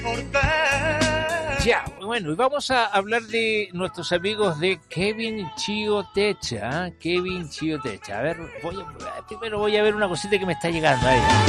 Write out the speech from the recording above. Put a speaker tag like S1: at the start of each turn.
S1: Ya, bueno, y vamos a hablar de nuestros amigos de Kevin Chiotecha, Kevin Chiotecha. A ver, primero voy a ver una cosita que me está llegando ahí.